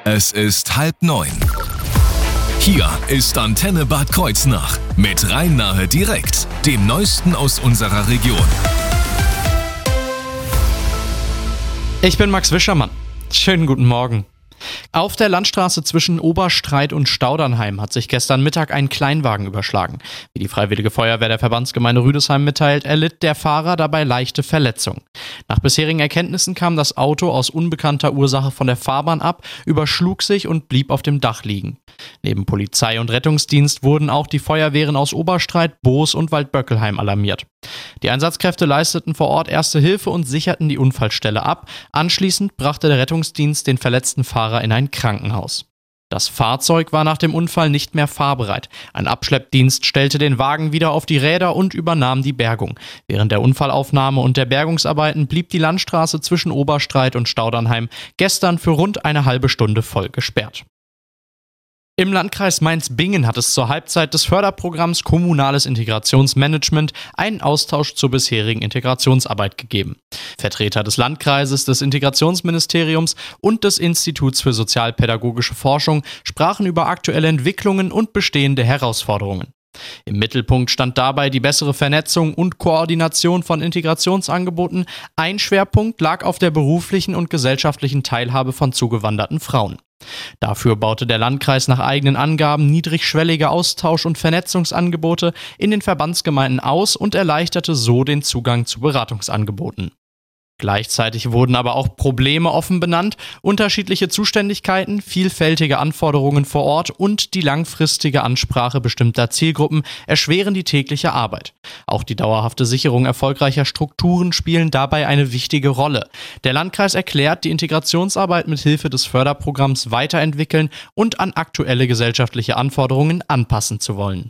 Es ist 8:30. Hier ist Antenne Bad Kreuznach mit Rhein-Nahe direkt, dem Neuesten aus unserer Region. Ich bin Max Wischermann. Schönen guten Morgen. Auf der Landstraße zwischen Oberstreit und Staudernheim hat sich gestern Mittag ein Kleinwagen überschlagen. Wie die Freiwillige Feuerwehr der Verbandsgemeinde Rüdesheim mitteilt, erlitt der Fahrer dabei leichte Verletzungen. Nach bisherigen Erkenntnissen kam das Auto aus unbekannter Ursache von der Fahrbahn ab, überschlug sich und blieb auf dem Dach liegen. Neben Polizei und Rettungsdienst wurden auch die Feuerwehren aus Oberstreit, Boos und Waldböckelheim alarmiert. Die Einsatzkräfte leisteten vor Ort erste Hilfe und sicherten die Unfallstelle ab. Anschließend brachte der Rettungsdienst den verletzten Fahrer in ein Krankenhaus. Das Fahrzeug war nach dem Unfall nicht mehr fahrbereit. Ein Abschleppdienst stellte den Wagen wieder auf die Räder und übernahm die Bergung. Während der Unfallaufnahme und der Bergungsarbeiten blieb die Landstraße zwischen Oberstreit und Staudernheim gestern für rund eine halbe Stunde voll gesperrt. Im Landkreis Mainz-Bingen hat es zur Halbzeit des Förderprogramms Kommunales Integrationsmanagement einen Austausch zur bisherigen Integrationsarbeit gegeben. Vertreter des Landkreises, des Integrationsministeriums und des Instituts für sozialpädagogische Forschung sprachen über aktuelle Entwicklungen und bestehende Herausforderungen. Im Mittelpunkt stand dabei die bessere Vernetzung und Koordination von Integrationsangeboten. Ein Schwerpunkt lag auf der beruflichen und gesellschaftlichen Teilhabe von zugewanderten Frauen. Dafür baute der Landkreis nach eigenen Angaben niedrigschwellige Austausch- und Vernetzungsangebote in den Verbandsgemeinden aus und erleichterte so den Zugang zu Beratungsangeboten. Gleichzeitig wurden aber auch Probleme offen benannt, unterschiedliche Zuständigkeiten, vielfältige Anforderungen vor Ort und die langfristige Ansprache bestimmter Zielgruppen erschweren die tägliche Arbeit. Auch die dauerhafte Sicherung erfolgreicher Strukturen spielen dabei eine wichtige Rolle. Der Landkreis erklärt, die Integrationsarbeit mit Hilfe des Förderprogramms weiterentwickeln und an aktuelle gesellschaftliche Anforderungen anpassen zu wollen.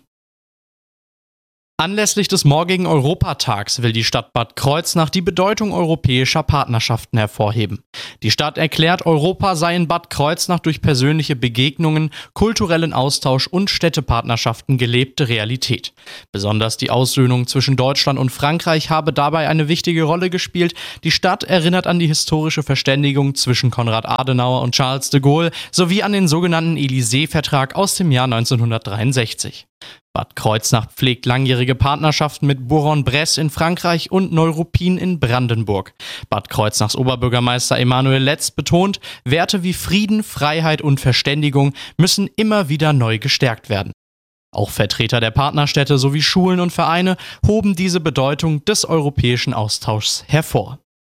Anlässlich des morgigen Europatags will die Stadt Bad Kreuznach die Bedeutung europäischer Partnerschaften hervorheben. Die Stadt erklärt, Europa sei in Bad Kreuznach durch persönliche Begegnungen, kulturellen Austausch und Städtepartnerschaften gelebte Realität. Besonders die Aussöhnung zwischen Deutschland und Frankreich habe dabei eine wichtige Rolle gespielt. Die Stadt erinnert an die historische Verständigung zwischen Konrad Adenauer und Charles de Gaulle sowie an den sogenannten Élysée-Vertrag aus dem Jahr 1963. Bad Kreuznach pflegt langjährige Partnerschaften mit Bourg-en-Bresse in Frankreich und Neuruppin in Brandenburg. Bad Kreuznachs Oberbürgermeister Emanuel Letz betont, Werte wie Frieden, Freiheit und Verständigung müssen immer wieder neu gestärkt werden. Auch Vertreter der Partnerstädte sowie Schulen und Vereine hoben diese Bedeutung des europäischen Austauschs hervor.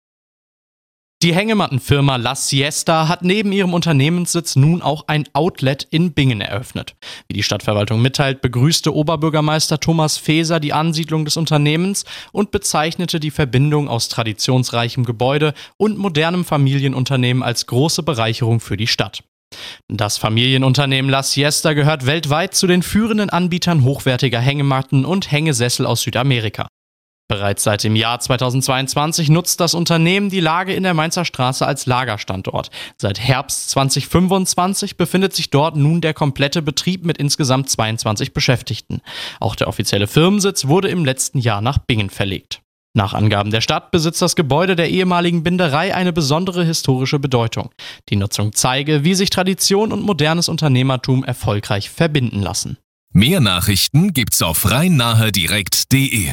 Die Hängemattenfirma La Siesta hat neben ihrem Unternehmenssitz nun auch ein Outlet in Bingen eröffnet. Wie die Stadtverwaltung mitteilt, begrüßte Oberbürgermeister Thomas Feser die Ansiedlung des Unternehmens und bezeichnete die Verbindung aus traditionsreichem Gebäude und modernem Familienunternehmen als große Bereicherung für die Stadt. Das Familienunternehmen La Siesta gehört weltweit zu den führenden Anbietern hochwertiger Hängematten und Hängesessel aus Südamerika. Bereits seit dem Jahr 2022 nutzt das Unternehmen die Lage in der Mainzer Straße als Lagerstandort. Seit Herbst 2025 befindet sich dort nun der komplette Betrieb mit insgesamt 22 Beschäftigten. Auch der offizielle Firmensitz wurde im letzten Jahr nach Bingen verlegt. Nach Angaben der Stadt besitzt das Gebäude der ehemaligen Binderei eine besondere historische Bedeutung. Die Nutzung zeige, wie sich Tradition und modernes Unternehmertum erfolgreich verbinden lassen. Mehr Nachrichten gibt's auf rhein-nahe-direkt.de.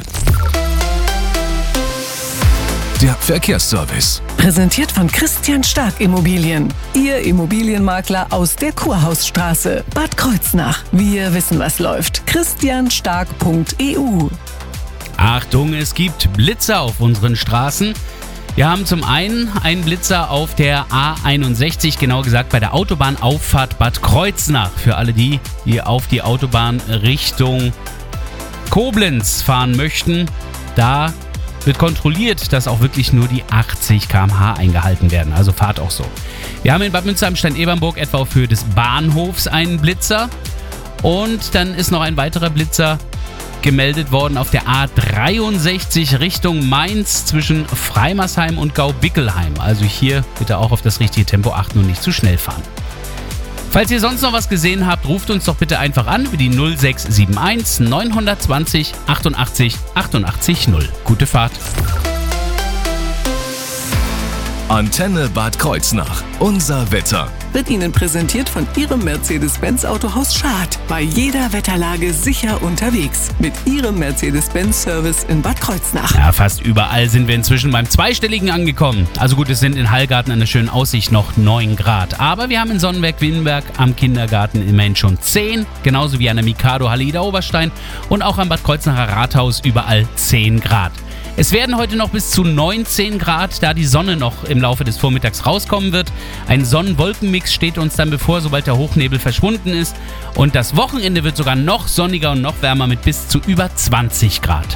Der Verkehrsservice. Präsentiert von Christian Stark Immobilien. Ihr Immobilienmakler aus der Kurhausstraße, Bad Kreuznach. Wir wissen, was läuft. christianstark.eu. Achtung, es gibt Blitzer auf unseren Straßen. Wir haben zum einen einen Blitzer auf der A61, genau gesagt bei der Autobahnauffahrt Bad Kreuznach. Für alle die auf die Autobahn Richtung Koblenz fahren möchten, da wird kontrolliert, dass auch wirklich nur die 80 km/h eingehalten werden. Also fahrt auch so. Wir haben in Bad Münster am Stein-Ebernburg etwa auf Höhe des Bahnhofs einen Blitzer. Und dann ist noch ein weiterer Blitzer gemeldet worden auf der A63 Richtung Mainz zwischen Freimersheim und Gaubickelheim. Also hier bitte auch auf das richtige Tempo achten und nicht zu schnell fahren. Falls ihr sonst noch was gesehen habt, ruft uns doch bitte einfach an über die 0671 920 88 88 0. Gute Fahrt. Antenne Bad Kreuznach. Unser Wetter. Wird Ihnen präsentiert von Ihrem Mercedes-Benz Autohaus Schad. Bei jeder Wetterlage sicher unterwegs. Mit Ihrem Mercedes-Benz-Service in Bad Kreuznach. Ja, fast überall sind wir inzwischen beim Zweistelligen angekommen. Also gut, es sind in Hallgarten an der schönen Aussicht noch 9 Grad. Aber wir haben in Sonnenberg-Windenberg am Kindergarten immerhin schon 10. Genauso wie an der Mikado-Halle Idar-Oberstein. Und auch am Bad Kreuznacher Rathaus überall 10 Grad. Es werden heute noch bis zu 19 Grad, da die Sonne noch im Laufe des Vormittags rauskommen wird. Ein Sonnen-Wolken-Mix steht uns dann bevor, sobald der Hochnebel verschwunden ist. Und das Wochenende wird sogar noch sonniger und noch wärmer mit bis zu über 20 Grad.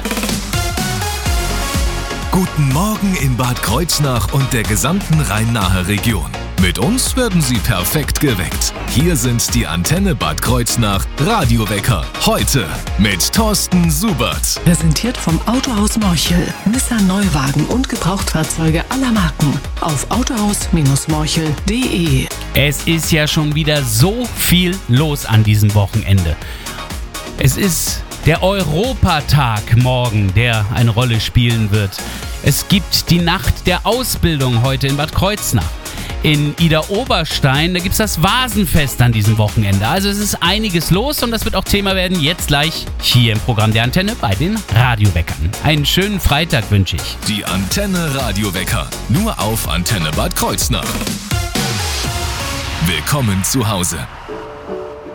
Guten Morgen in Bad Kreuznach und der gesamten Rhein-Nahe Region. Mit uns werden Sie perfekt geweckt. Hier sind die Antenne Bad Kreuznach Radiowecker. Heute mit Thorsten Subert. Präsentiert vom Autohaus Morchel. Nissan Neuwagen und Gebrauchtfahrzeuge aller Marken. Auf autohaus-morchel.de. Es ist ja schon wieder so viel los an diesem Wochenende. Es ist der Europatag morgen, der eine Rolle spielen wird. Es gibt die Nacht der Ausbildung heute in Bad Kreuznach. In Idar-Oberstein, da gibt es das Vasenfest an diesem Wochenende. Also es ist einiges los und das wird auch Thema werden jetzt gleich hier im Programm der Antenne bei den Radioweckern. Einen schönen Freitag wünsche ich. Die Antenne Radiowecker. Nur auf Antenne Bad Kreuznach. Willkommen zu Hause.